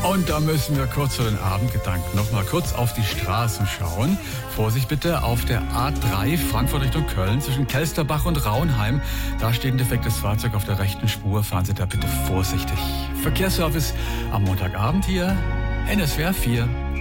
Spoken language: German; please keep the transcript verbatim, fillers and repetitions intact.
Und da müssen wir kurz zu den Abendgedanken noch mal kurz auf die Straßen schauen. Vorsicht bitte auf der A drei Frankfurt Richtung Köln zwischen Kelsterbach und Raunheim. Da steht ein defektes Fahrzeug auf der rechten Spur. Fahren Sie da bitte vorsichtig. Verkehrsservice am Montagabend hier, N S W R vier.